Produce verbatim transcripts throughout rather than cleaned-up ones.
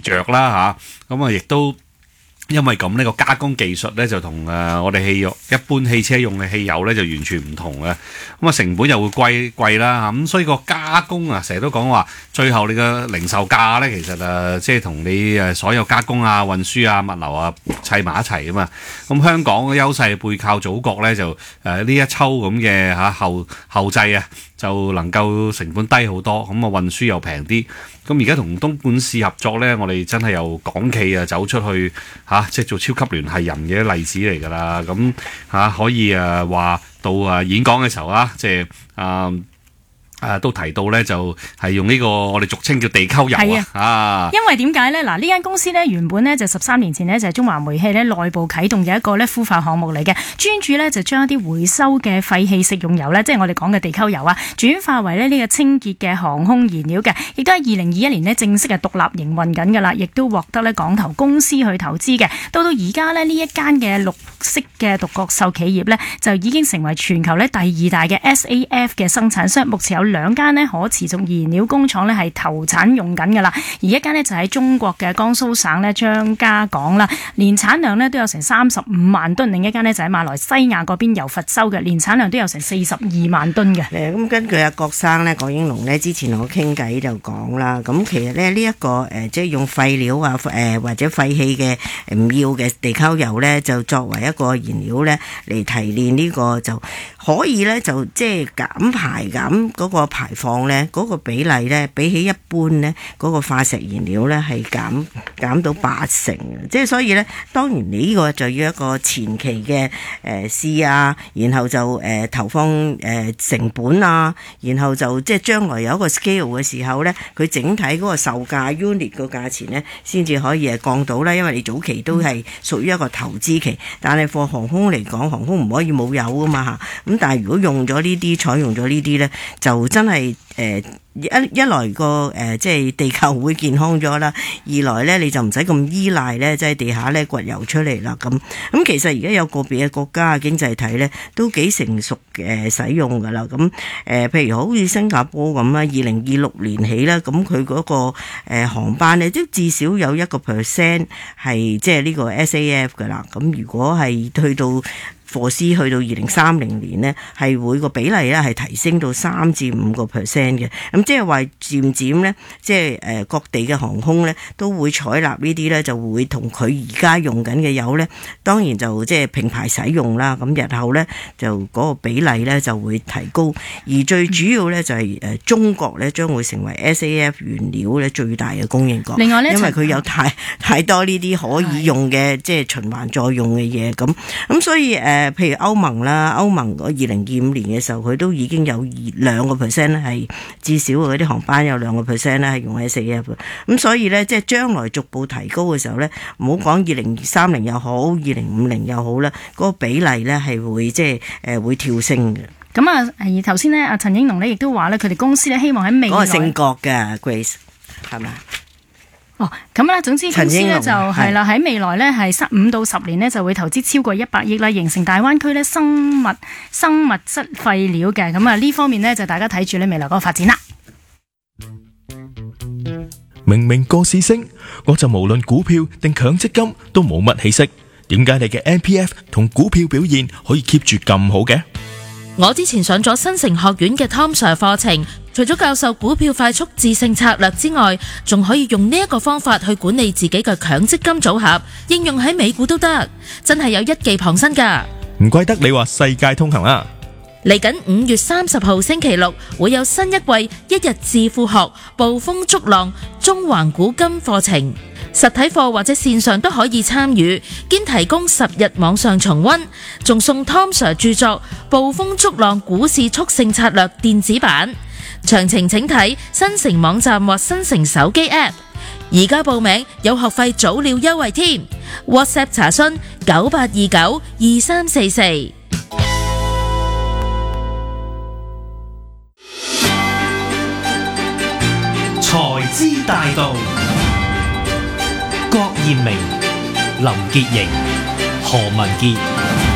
着啦嚇，咁啊亦都。因為咁呢個加工技術咧就同誒我哋汽油一般汽車用嘅汽油咧就完全唔同嘅，咁啊成本又會貴貴啦嚇，咁所以個加工啊成日都講話，最後你嘅零售價咧其實誒即係同你誒所有加工啊、運輸啊、物流啊砌埋一齊啊嘛，咁香港嘅優勢背靠祖國咧就誒呢一抽咁嘅嚇後後製啊，就能夠成本低好多，咁啊運輸又平啲。咁而家同東莞市合作咧，我哋真係由港企啊走出去嚇、啊，即係做超級聯繫人嘅例子嚟㗎啦。咁、啊、嚇可以誒話到誒演講嘅時候啊，即係啊。誒、啊、都提到咧，就係、是、用呢個我哋俗稱叫地溝油啊，啊因為點解咧？嗱，呢間公司咧原本咧就十三年前呢，就係中華煤氣咧內部啟動嘅一個咧孵化項目嚟嘅，專注咧就將一啲回收嘅廢棄食用油咧，即係我哋講嘅地溝油啊，轉化為咧呢個清潔嘅航空燃料嘅，亦都喺二零二一年呢，正式係獨立營運緊㗎啦，亦都獲得咧港投公司去投資嘅。到到而家呢，呢一間嘅綠色嘅獨角獸企業咧，就已經成為全球咧第二大嘅 S A F 嘅生產商，目前有兩間咧可持續燃料工廠咧係投產用緊㗎啦，而一間咧就喺中國嘅江蘇省咧張家港啦，年產量咧都有成三十五萬噸；另一間咧就喺馬來西亞嗰邊由佛州嘅，年產量都有成四十二萬噸嘅。 誒咁根據阿郭生咧，郭英龍咧之前同我傾偈就講啦，咁其實咧呢一個誒即係用廢料啊誒或者廢棄嘅唔要嘅地溝油咧，就作為一個燃料咧嚟提煉呢個就可以咧就即係減排減嗰個排放咧嗰個比例咧，比起一般咧嗰個化石燃料咧係減減到八成嘅，即係所以咧，當然你呢個就要一個前期嘅誒試啊，然後就誒、呃、投放誒、呃、成本啊，然後就即係將來有一個 scale 嘅時候咧，佢整體嗰個售價 unit 個價錢咧，先至可以誒降到啦。因為你早期都係屬於一個投資期，但係貨航空嚟講，航空唔可以冇油噶嘛嚇。咁但係如果用咗呢啲，採用咗呢啲咧，就真係誒。呃一一來個誒、呃、即係地球會健康咗啦，二來咧你就唔使咁依賴咧，即係地下咧掘油出嚟啦咁。咁其實而家有個別嘅國家嘅經濟體咧都幾成熟嘅使用㗎啦。咁誒、呃、譬如好似新加坡咁啦，二零二六年起啦，咁佢嗰個誒、呃、航班咧都至少有一個 percent 係即係呢個 S A F 㗎啦。咁如果係去到貨司去到二零三零年呢，係會個比例咧係提升到三至五個 percent 嘅。咁即係話漸漸咧，即係誒各地嘅航空咧都會採納呢啲咧，就會同佢而家用緊嘅油咧，當然就即係並排使用啦。咁日後咧就嗰個比例咧就會提高，而最主要咧就係誒中國咧將會成為 S A F 原料咧最大嘅供應國。 另外咧， 因為佢有太太多呢啲可以用嘅即係循環再用嘅嘢，咁咁所以誒。呃誒，譬如歐盟啦，歐盟嗰二零二五年嘅時候，佢都已經有兩個 percent 咧，係至少嗰啲航班有兩個 percent 咧係用 S A F 嘅。咁所以咧，即係將來逐步提高嘅時候咧，唔好講二零三零又好，二零五零又好啦，嗰個比例咧係會即係誒會跳升嘅。 咁啊，而頭先咧，阿陳英龍咧亦都話咧，佢哋公司咧希望喺未來嗰個姓郭嘅 Grace 係咪？ 哦，咁啦，總之公司咧就係啦，喺未來咧係十五到十年咧就會投資超過一百億啦，形成大灣區咧生物生物質廢料嘅。咁啊呢方面咧就大家睇住咧未來嗰個發展啦。 明明個市升，我就無論股票定強積金都冇乜起色，點解你嘅 M P F 同股票表現可以 keep 住咁好嘅？ 我之前上咗新城學院嘅 Tom Sir 課程，除咗教授股票快速致勝策略之外，仲可以用呢一個方法去管理自己嘅強積金組合，應用喺美股都得，真係有一技傍身噶。 唔怪得你話世界通行啦！ 嚟緊五月三十號星期六會有新一季一日致富學暴風逐浪中環古今課程，實體課或者線上都可以參與，兼提供十日網上重溫，仲送 Tom Sir 著作《暴風逐浪股市速勝策略》電子版。詳情請睇新城網站或新城手機 App。而家報名有學費早鳥優惠添 ，WhatsApp 查詢九八二九二三四四。 財資大道，郭艷明、林潔瑩、何文傑。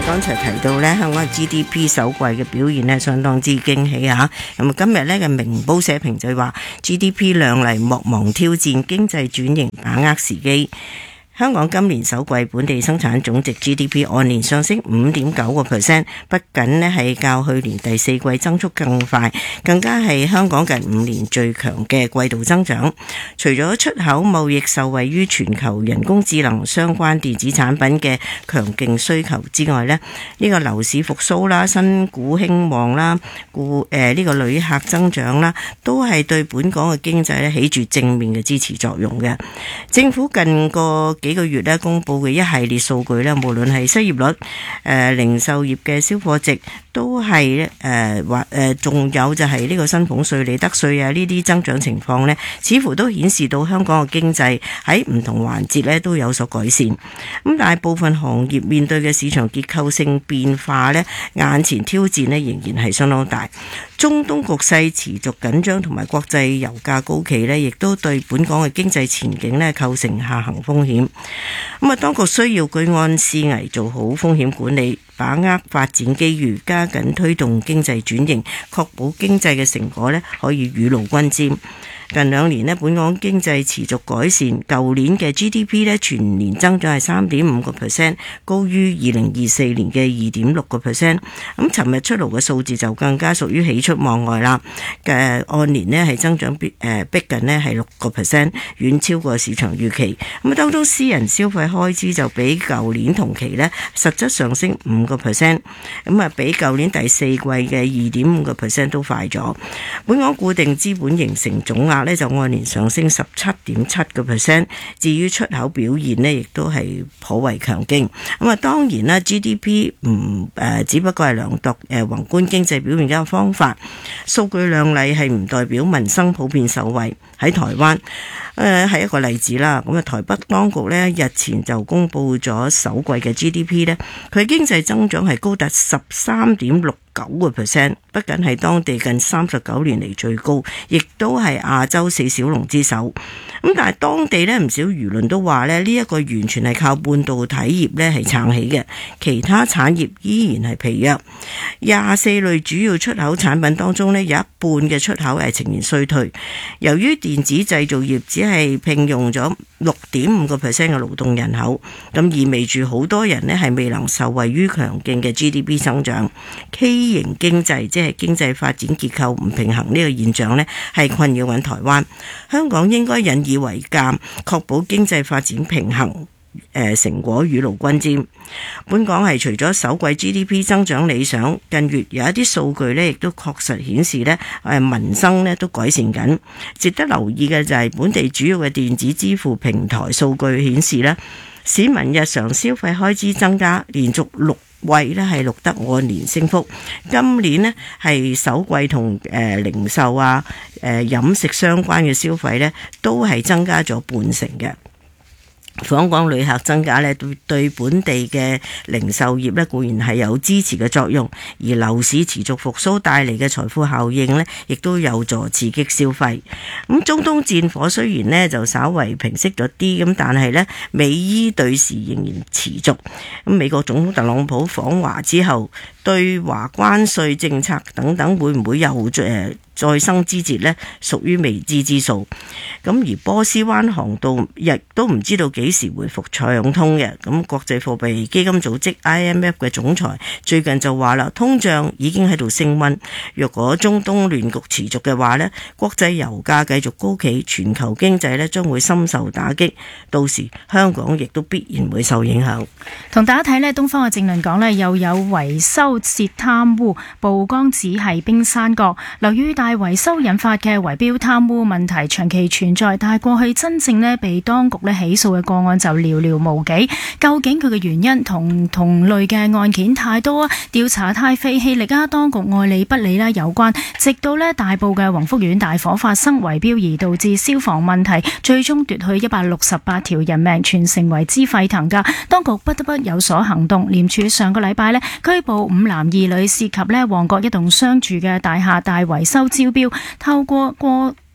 哋剛才提到咧，香港嘅 G D P 首季嘅表現咧相當之驚喜啊！咁啊，今日咧嘅明報社評就話 G D P 亮麗，莫忘挑戰，經濟轉型把握時機。香港今年首季本地生產總值 G D P 按年上升五點九個 percent， 不僅咧係較去年第四季增速更快，更加係香港近五年最強嘅季度增長。除咗出口貿易受惠於全球人工智能相關電子產品嘅強勁需求之外咧，呢個樓市復甦啦、新股興旺啦、故誒呢個旅客增長啦，都係對本港嘅經濟咧起住正面嘅支持作用嘅。政府近個幾個月咧公布嘅一系列數據咧，無論係失業率、誒、呃、零售業嘅銷貨值，都係誒或誒，仲、呃、有就係呢個薪俸稅、利得稅啊呢啲增長情況咧，似乎都顯示到香港嘅經濟喺唔同環節咧都有所改善。咁但係部分行業面對嘅市場結構性變化咧，眼前挑戰咧仍然係相當大。中東局勢持續緊張，同埋國際油價高企咧，亦都對本港嘅經濟前景咧構成下行風險。咁啊，當局需要居安思危，做好風險管理，把握發展機遇，加緊推動經濟轉型，確保經濟嘅成果咧可以雨露均沾。近兩年咧，本港經濟持續改善，舊年嘅 G D P 咧全年增長係三點五個 percent， 高於二零二四年嘅二點六個 percent。咁尋日出爐嘅數字就更加屬於喜出望外啦。嘅按年咧係增長逼誒逼近咧係六個 percent， 遠超過市場預期。咁當中私人消費開支就比舊年同期咧實質上升五個 percent， 咁啊比舊年第四季嘅二點五個 percent 都快咗。本港固定資本形成總額咧就按年上升十七點七個 percent， 至於出口表現咧，亦都係頗為強勁。咁啊，當然啦 ，G D P 唔誒，只不過係量度誒宏觀經濟表現嘅方法，數據亮麗係唔代表民生普遍受惠。喺台灣誒係一個例子啦。咁啊，台北當局咧日前就公布咗首季嘅 G D P 咧，佢經濟增長係高達十三點六九個 percent， 不僅係當地近三十九年嚟最高，亦都係亞洲四小龍之首。咁但係當地咧唔少輿論都話咧，呢一個完全係靠半導體業咧係撐起嘅，其他產業依然係疲弱。廿四類主要出口產品當中咧，有一半嘅出口係呈現衰退。由於電子製造業只係聘用咗六點五個 percent 嘅勞動人口，咁意味住好多人咧係未能受惠於強勁嘅 G D P 增長。畸形經濟即係經濟發展結構唔平衡呢個現象呢，係困擾緊台灣。香港應該引以為鑑，確保經濟發展平衡，誒成果雨露均沾。本港係除咗首季 G D P 增長理想，近月有一啲數據呢亦都確實顯示呢誒民生呢都改善緊。值得留意嘅就係本地主要嘅電子支付平台數據顯示呢，市民日常消費開支增加，連續六位咧係錄得按年升幅，今年呢係首季同誒、呃、零售啊、誒、呃、飲食相關嘅消費咧，都係增加咗半成嘅。訪港旅客增加咧，對對本地嘅零售業咧固然係有支持嘅作用，而樓市持續復甦帶嚟嘅財富效應咧，亦都有助刺激消費。咁中東戰火雖然咧就稍為平息咗啲，咁但係咧美伊對峙仍然持續。咁美國總統特朗普訪華之後，對華關稅政策等等會唔會又誒再生枝節呢？屬於未知之數。咁而波斯灣航道亦都唔知道幾時回復暢通嘅。咁國際貨幣基金組織 I M F 嘅總裁最近就話啦，通脹已經喺度升溫。若果中東亂局持續嘅話呢，國際油價繼續高企，全球經濟呢將會深受打擊。到時香港亦都必然會受影響。 同大家睇呢，東方嘅政論講呢，又有維修涉貪污，曝光只係冰山角。樓宇大維修引發嘅圍標貪污問題長期存在，但係過去真正呢被當局呢起訴嘅個案就寥寥無幾。究竟佢嘅原因同同類嘅案件太多啊，調查太費氣力啊，當局愛理不理啦有關。直到呢大埔嘅宏福苑大火發生圍標而導致消防問題，最終奪去一百六十八條人命，全城為之沸騰㗎。當局不得不有所行動。廉署上個禮拜呢拘捕五男二女，涉及呢旺角一棟商住嘅大廈大維修招標，透過過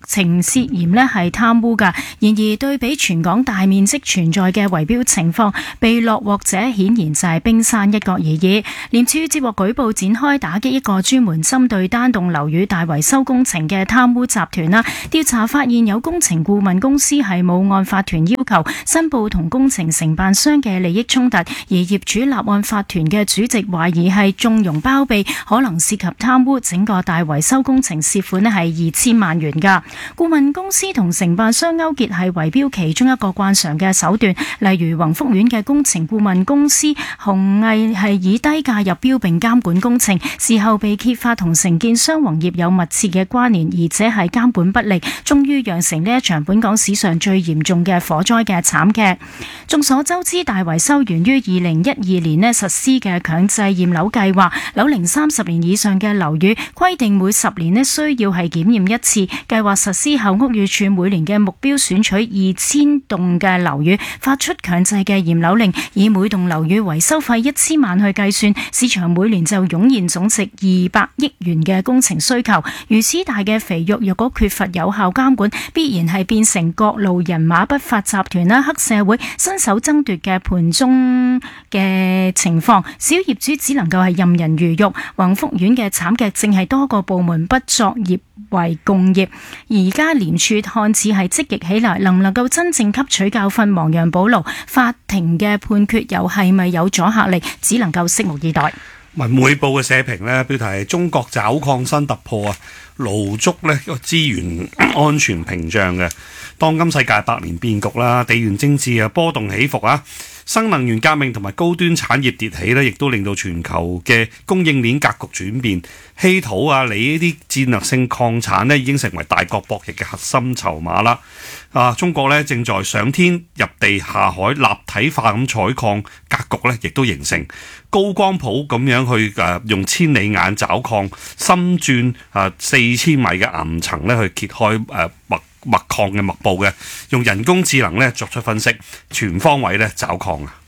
情涉嫌呢係貪污㗎。然而對比全港大面積存在嘅圍標情況，被落獲者顯然就係冰山一角而已。廉署接獲舉報，展開打擊一個專門針對單棟樓宇大維修工程嘅貪污集團啦。調查發現有工程顧問公司係冇按法團要求申報同工程承辦商嘅利益衝突，而業主立案法團嘅主席懷疑係縱容包庇，可能涉及貪污。整個大維修工程涉款咧係二千萬元㗎。顧問公司同承辦商勾結係圍標其中一個慣常嘅手段，例如宏福苑嘅工程顧問公司鴻毅係以低價入標並監管工程，事後被揭發同承建商宏業有密切嘅關聯，而且係監管不力，終於釀成呢一場本港史上最嚴重嘅火災嘅慘劇。眾所周知，大維修源於二零一二年咧實施嘅強制驗樓計劃，樓齡三十年以上嘅樓宇規定每十年咧需要係檢驗一次。計劃實施後，屋宇署每年嘅目標選取二千棟嘅樓宇，發出強制嘅驗樓令，以每棟樓宇維修費一千萬去計算，市場每年就湧現總值二百億元嘅工程需求。如此大嘅肥肉，若果缺乏有效監管，必然係變成各路人馬不法集團啦、黑社會伸手爭奪嘅盤中嘅情況。小業主只能夠係任人魚肉。宏福苑嘅慘劇正係多個部門不作業為共業，而家廉署看似係積極起來，能唔能夠真正吸取教訓，亡羊補牢？法庭嘅判決又係咪有阻嚇力？只能夠拭目以待。 文匯報嘅社評呢，標題係中國抓礦新突破啊，爐築呢個資源安全屏障嘅。當今世界百年變局啦，地緣政治啊波動起伏啊，新能源革命同埋高端產業迭起呢，亦都令到全球嘅供應鏈格局轉變。稀土啊，鋰呢啲戰略性礦產呢，已經成為大國博弈嘅核心籌碼啦。啊，中國呢正在上天入地下海立體化咁採礦格局呢，亦都形成高光譜咁樣去誒、啊、用千里眼找礦，深鑽啊四千米嘅岩層呢，去揭開誒脈脈礦嘅脈部嘅，用人工智能呢作出分析，全方位呢找礦啊！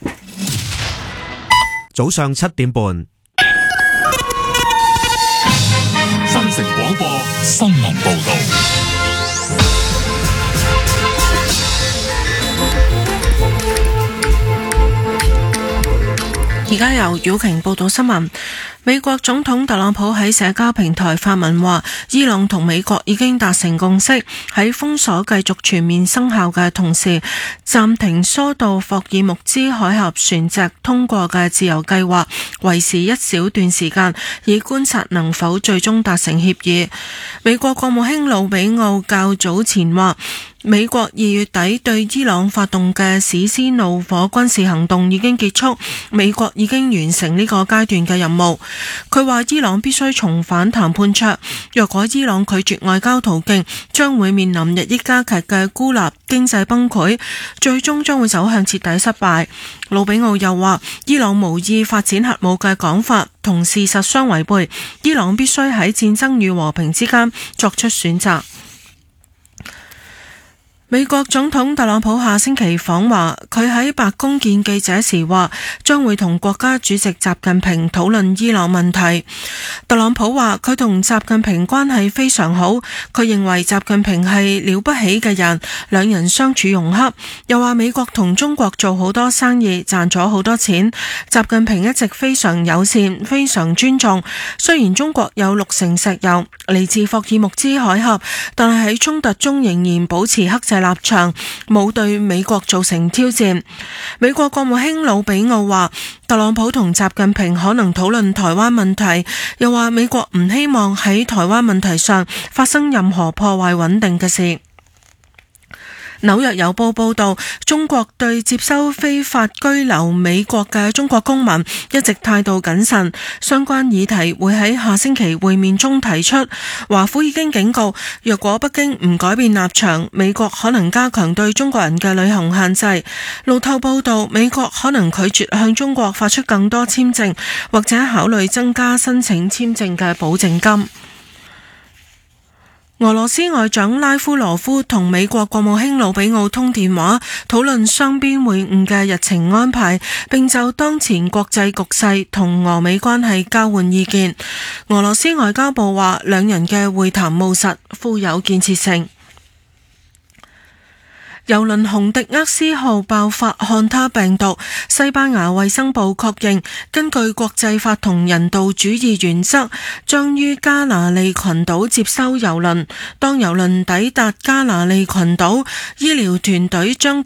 早上七點半， 新城廣播新聞報道。 而家由曉瓊報道新聞。美國總統特朗普喺社交平台發文話，伊朗同美國已經達成共識，喺封鎖繼續全面生效嘅同時，暫停疏導霍爾木茲海峽船隻通過嘅自由計劃，維持一小段時間，以觀察能否最終達成協議。美國國務卿魯比奧較早前話，美國二月底對伊朗發動嘅史詩怒火軍事行動已經結束，美國已經完成呢個階段嘅任務。佢話伊朗必須重返談判桌，若果伊朗拒絕外交途徑，將會面臨日益加劇嘅孤立、經濟崩潰，最終將會走向徹底失敗。魯比奧又話，伊朗無意發展核武嘅講法同事實相違背，伊朗必須喺戰爭與和平之間作出選擇。美國總統特朗普下星期訪華，佢喺白宮見記者時話，將會同國家主席習近平討論伊朗問題。特朗普話佢同習近平關係非常好，佢認為習近平係了不起嘅人，兩人相處融洽。又話美國同中國做好多生意，賺咗好多錢。習近平一直非常友善，非常尊重。雖然中國有六成石油嚟自霍爾木茲海峽，但係喺衝突中仍然保持克制立場，冇對美國造成挑戰。美國國務卿魯比奧話，特朗普同習近平可能討論台灣問題，又話美國唔希望喺台灣問題上發生任何破壞穩定嘅事。紐約郵報報道，中國對接收非法居留美國嘅中國公民一直態度謹慎，相關議題會喺下星期會面中提出。華府已經警告，若果北京唔改變立場，美國可能加強對中國人嘅旅行限制。路透報道，美國可能拒絕向中國發出更多簽證，或者考慮增加申請簽證嘅保證金。 俄羅斯外長拉夫羅夫同美國國務卿魯比奧通電話，討論雙邊會晤嘅日程安排，並就當前國際局勢同俄美關係交換意見。俄羅斯外交部話，兩人嘅會談務實，富有建設性。郵輪洪迪厄斯號爆發漢他病毒，西班牙衛生部確認，根據國際法同人道主義原則，將於加那利群島接收郵輪。當郵輪抵達加那利群島，醫療團隊將